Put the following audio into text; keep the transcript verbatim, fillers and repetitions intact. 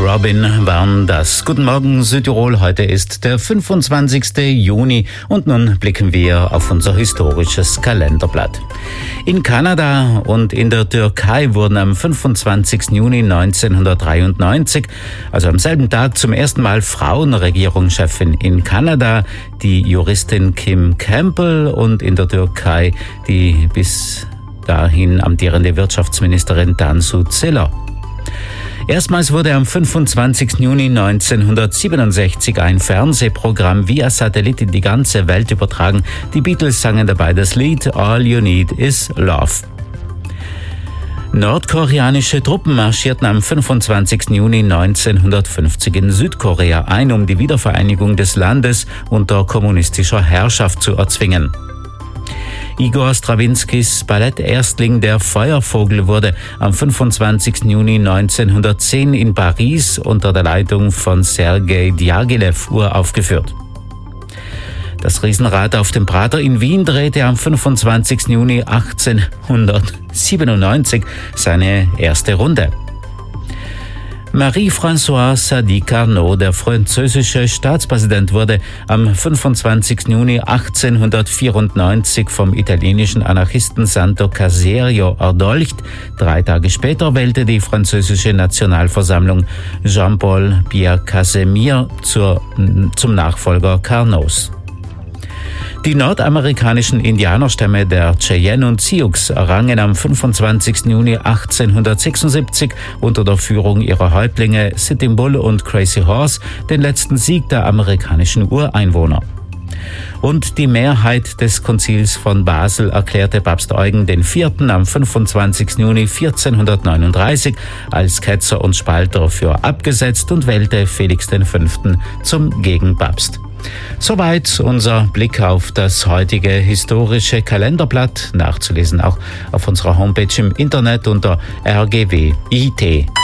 Robin waren das. Guten Morgen Südtirol, heute ist der fünfundzwanzigste Juni und nun blicken wir auf unser historisches Kalenderblatt. In Kanada und in der Türkei wurden am fünfundzwanzigsten Juni neunzehnhundertdreiundneunzig, also am selben Tag, zum ersten Mal Frauen Regierungschefin. In Kanada die Juristin Kim Campbell und in der Türkei die bis dahin amtierende Wirtschaftsministerin Tansu Çiller. Erstmals wurde am fünfundzwanzigsten Juni neunzehnhundertsiebenundsechzig ein Fernsehprogramm via Satellit in die ganze Welt übertragen. Die Beatles sangen dabei das Lied All You Need Is Love. Nordkoreanische Truppen marschierten am fünfundzwanzigsten Juni neunzehnhundertfünfzig in Südkorea ein, um die Wiedervereinigung des Landes unter kommunistischer Herrschaft zu erzwingen. Igor Strawinskys Ballett-Erstling Der Feuervogel wurde am fünfundzwanzigsten Juni neunzehnhundertzehn in Paris unter der Leitung von Sergei Diaghilev uraufgeführt. Das Riesenrad auf dem Prater in Wien drehte am fünfundzwanzigsten Juni achtzehnhundertsiebenundneunzig seine erste Runde. Marie-Françoise Sadi Carnot, der französische Staatspräsident, wurde am fünfundzwanzigsten Juni achtzehnhundertvierundneunzig vom italienischen Anarchisten Santo Caserio erdolcht. Drei Tage später wählte die französische Nationalversammlung Jean-Paul Pierre Casimir zur, zum Nachfolger Carnots. Die nordamerikanischen Indianerstämme der Cheyenne und Sioux errangen am fünfundzwanzigsten Juni achtzehnhundertsechsundsiebzig unter der Führung ihrer Häuptlinge Sitting Bull und Crazy Horse den letzten Sieg der amerikanischen Ureinwohner. Und die Mehrheit des Konzils von Basel erklärte Papst Eugen der Vierte am fünfundzwanzigsten Juni vierzehnhundertneununddreißig als Ketzer und Spalter für abgesetzt und wählte Felix der Fünfte zum Gegenpapst. Soweit unser Blick auf das heutige historische Kalenderblatt, nachzulesen auch auf unserer Homepage im Internet unter r g w punkt i t.